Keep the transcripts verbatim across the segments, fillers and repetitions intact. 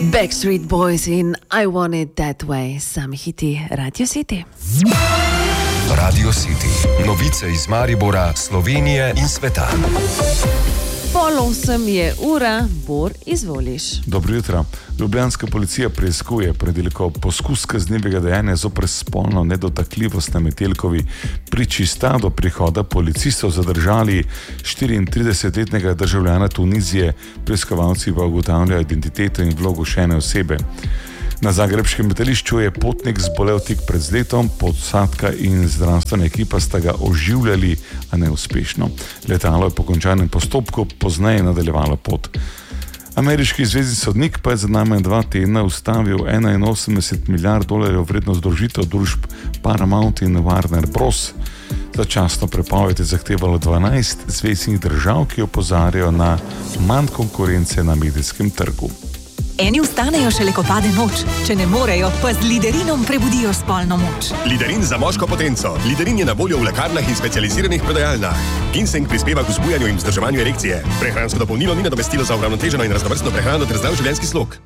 Backstreet Boys in I Want It That Way, sami hiti Radio City. Radio City, novice iz Maribora, Slovenije in sveta. Pol osem je ura, Bor, izvoliš. Dobro jutro. Ljubljanska policija preiskuje predeliko poskus kaznivega dejanja zoper spolno nedotakljivost na Metelkovi. Priči sta do prihoda policistov zadržali štiriintridesetletnega državljana Tunizije, preiskovalci pa ugotavljajo identiteto in vlogo še ene osebe. Na zagrebškem letališču je potnik zbolel tik pred zletom, posadka in zdravstvena ekipa sta ga oživljali, a neuspešno. Letalo je po končanem postopku pozneje nadaljevalo pot. Ameriški zvezni sodnik pa je za najmanj dva tedna ustavil enainosemdeset milijard dolarjev vredno združitev družb Paramount in Warner Bros. Začasno prepoved je zahtevalo dvanajst zveznih držav, ki opozarjajo na manj konkurence na medijskem trgu. Eni vstanejo šele, ko pade noč. Če ne morejo, pa z Liderinom prebudijo spolno moč. Liderin za moško potenco. Liderin je na voljo v lekarnah in specializiranih prodajalnah. Ginseng prispeva k vzbujanju in vzdrževanju erekcije. Prehransko dopolnilo ni nadomestilo za uravnoteženo in raznovrstno prehrano ter zdrav življenjski slog.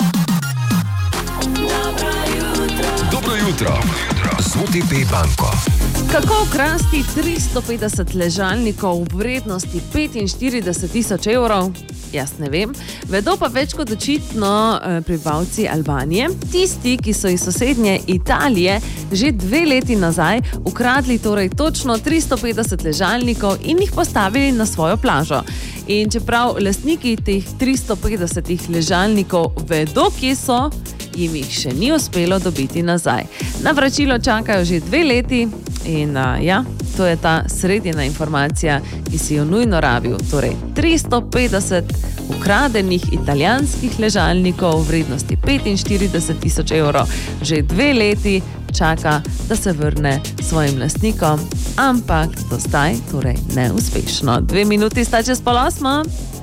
Dobro jutro. Z O T P banko. Kako ukrasti tristo petdeset ležalnikov v vrednosti petinštirideset tisoč evrov? Jaz ne vem. Vedo pa več kot očitno prebivalci Albanije, tisti, ki so iz sosednje Italije že dve leti nazaj ukradli torej točno tristo petdeset ležalnikov in jih postavili na svojo plažo. In čeprav lastniki teh tristo petdesetih ležalnikov vedo, kje so, jim jih še ni uspelo dobiti nazaj. Na vračilo čakajo že dve leti in a, ja, to je ta sredina informacija, ki si jo nujno rabil. Torej, tristo petdeset ukradenih italijanskih ležalnikov v vrednosti petinštirideset tisoč evrov že dve leti čaka, da se vrne svojim lastnikom, ampak do zdaj torej neuspešno. Dve minuti sta čez pol osmo.